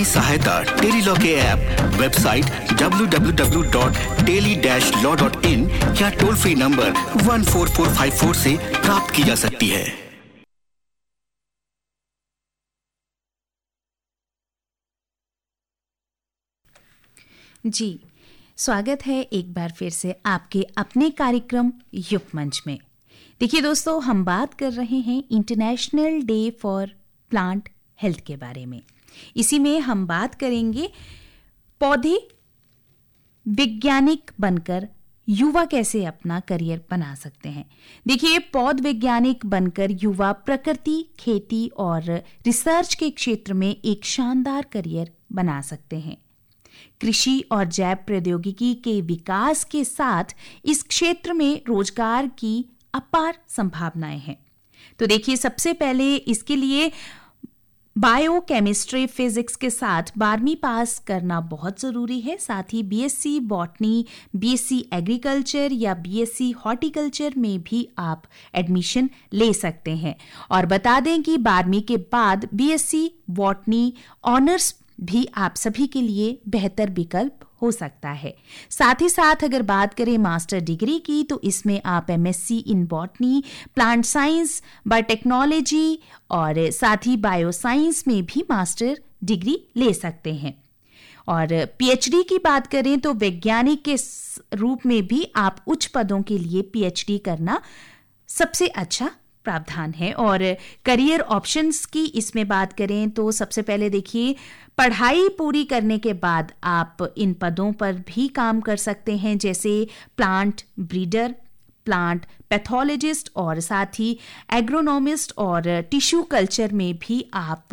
सहायता टेलीलॉ के app, website www.teli-law.in या टोल फ्री नंबर 14454 से प्राप्त की जा सकती है। जी, स्वागत है एक बार फिर से आपके अपने कार्यक्रम युग मंच में। देखिए दोस्तों, हम बात कर रहे हैं international day for plant health के बारे में। इसी में हम बात करेंगे पौधे वैज्ञानिक बनकर युवा कैसे अपना करियर बना सकते हैं। देखिए, पौध वैज्ञानिक बनकर युवा प्रकृति, खेती और रिसर्च के क्षेत्र में एक शानदार करियर बना सकते हैं। कृषि और जैव प्रौद्योगिकी के विकास के साथ इस क्षेत्र में रोजगार की अपार संभावनाएं हैं। तो देखिए, सबसे पहले इसके लिए बायोकेमिस्ट्री, फिजिक्स के साथ 12वीं पास करना बहुत जरूरी है। साथ ही बीएससी बॉटनी, बीएससी एग्रीकल्चर या बीएससी हॉर्टिकल्चर में भी आप एडमिशन ले सकते हैं। और बता दें कि 12वीं के बाद बीएससी बॉटनी ऑनर्स भी आप सभी के लिए बेहतर विकल्प हो सकता है। साथ ही साथ अगर बात करें मास्टर डिग्री की, तो इसमें आप MSc in botany, plant science, biotechnology और साथ ही बायोसाइंस में भी मास्टर डिग्री ले सकते हैं। और पीएचडी की बात करें तो वैज्ञानिक के रूप में भी आप उच्च पदों के लिए पीएचडी करना सबसे अच्छा प्रावधान है। और करियर ऑप्शंस की इसमें बात करें तो सबसे पहले देखिए, पढ़ाई पूरी करने के बाद आप इन पदों पर भी काम कर सकते हैं, जैसे प्लांट ब्रीडर, प्लांट पैथोलॉजिस्ट और साथ ही एग्रोनॉमिस्ट और टिश्यू कल्चर में भी आप